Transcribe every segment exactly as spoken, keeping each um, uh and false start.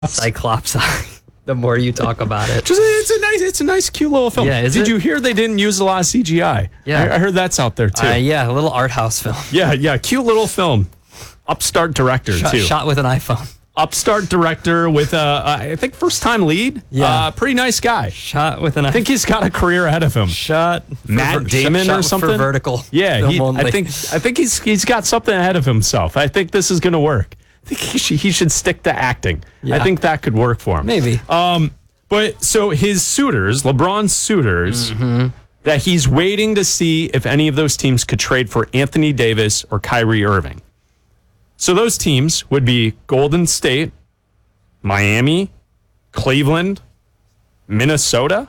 Cyclops eye. The more you talk about it, Just, it's a nice, it's a nice, cute little film. Yeah, is Did it? you hear they didn't use a lot of C G I? Yeah. I, I heard that's out there too. Uh, yeah, a little art house film. Yeah, yeah, cute little film. Upstart director Shot, too. shot with an iPhone. Upstart director with a, I think first time lead. Yeah. uh, pretty nice guy. Shot with an iPhone. I think he's got a career ahead of him. Shot Matt for, Damon shot or something for vertical. Yeah, film he, only. I think I think he's he's got something ahead of himself. I think this is going to work. I think he should, he should stick to acting. Yeah. I think that could work for him. maybe. Um, but so his suitors, LeBron's suitors, Mm-hmm. that he's waiting to see if any of those teams could trade for Anthony Davis or Kyrie Irving. So those teams would be Golden State, Miami, Cleveland, Minnesota.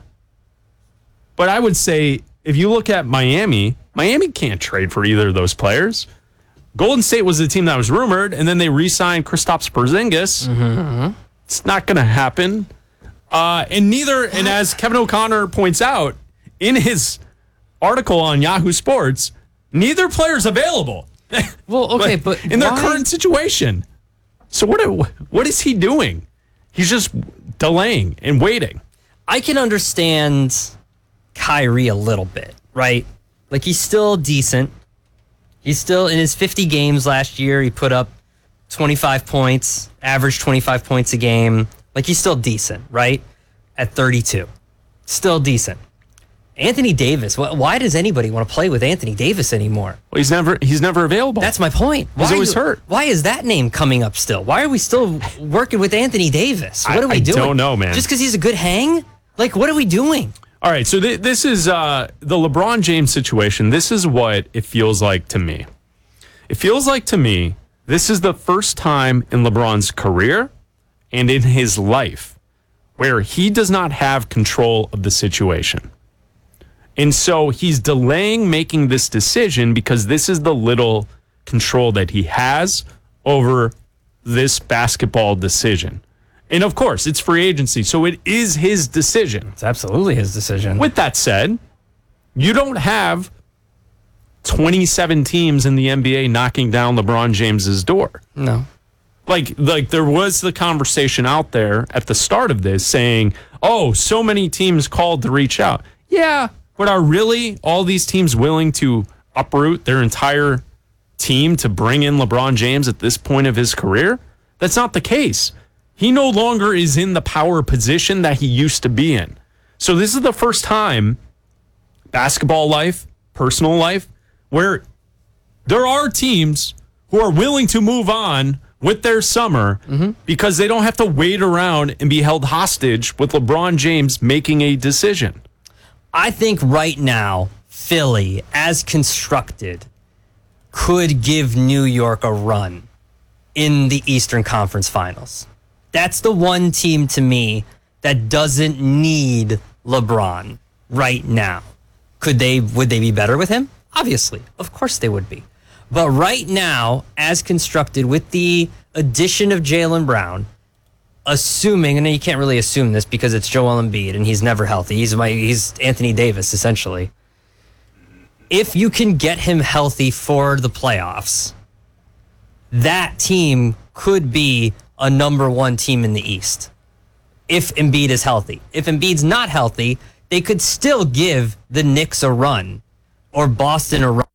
But I would say if you look at Miami, Miami can't trade for either of those players. Golden State was the team that was rumored, and then they re-signed Kristaps Porzingis. Mm-hmm. It's not going to happen. Uh, and neither, and as Kevin O'Connor points out in his article on Yahoo Sports, neither player's available. Well, okay, but in their why- current situation. So what? What is he doing? He's just delaying and waiting. I can understand Kyrie a little bit, right? Like he's still decent. He's still in his fifty games last year. He put up twenty-five points, averaged twenty-five points a game. Like he's still decent, right? At thirty-two. Still decent. Anthony Davis, wh- why does anybody want to play with Anthony Davis anymore? Well, he's never he's never available. That's my point. He's Why always do- hurt. Why is that name coming up still? Why are we still working with Anthony Davis? What I- are we I doing? don't know, man. Just because he's a good hang? Like, what are we doing? All right, so th- this is uh, the LeBron James situation. This is what it feels like to me. It feels like to me this is the first time in LeBron's career and in his life where he does not have control of the situation. And so he's delaying making this decision because this is the little control that he has over this basketball decision. And of course, it's free agency, so it is his decision. It's absolutely his decision. With that said, you don't have twenty-seven teams in the N B A knocking down LeBron James's door. No. Like, like there was the conversation out there at the start of this saying, oh, so many teams called to reach out. Yeah, but are really all these teams willing to uproot their entire team to bring in LeBron James at this point of his career? That's not the case. He no longer is in the power position that he used to be in. So this is the first time, basketball life, personal life, where there are teams who are willing to move on with their summer Mm-hmm. because they don't have to wait around and be held hostage with LeBron James making a decision. I think right now, Philly, as constructed, could give New York a run in the Eastern Conference Finals. That's the one team to me that doesn't need LeBron right now. Could they, would they be better with him? Obviously. Of course they would be. But right now, as constructed, with the addition of Jaylen Brown, assuming, and you can't really assume this because it's Joel Embiid and he's never healthy. He's my, he's Anthony Davis, essentially. If you can get him healthy for the playoffs, that team could be a number one team in the East. If Embiid is healthy. If Embiid's not healthy, they could still give the Knicks a run or Boston a run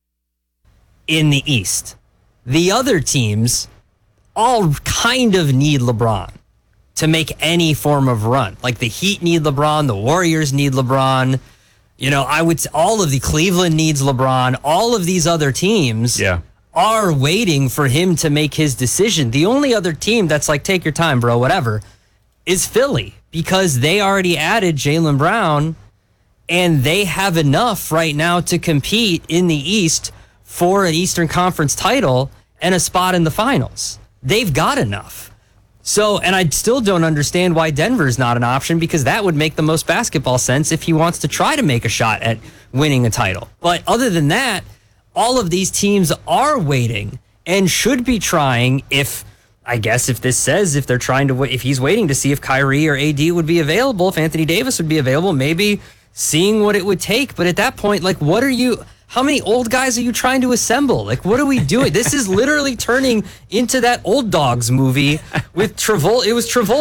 in the East. The other teams all kind of need LeBron to make any form of run. Like the Heat need LeBron, the Warriors need LeBron. You know, I would say all of the Cleveland needs LeBron. All of these other teams Yeah. are waiting for him to make his decision. The only other team that's like, take your time, bro, whatever, is Philly because they already added Jaylen Brown and they have enough right now to compete in the East for an Eastern Conference title and a spot in the finals. They've got enough. So, and I still don't understand why Denver's not an option because that would make the most basketball sense if he wants to try to make a shot at winning a title. But other than that, all of these teams are waiting and should be trying if, I guess if this says, if they're trying to, if he's waiting to see if Kyrie or A D would be available, if Anthony Davis would be available, maybe seeing what it would take. But at that point, like, what are you, How many old guys are you trying to assemble? Like, what are we doing? This is literally turning into that Old Dogs movie with Travolta. It was Travolta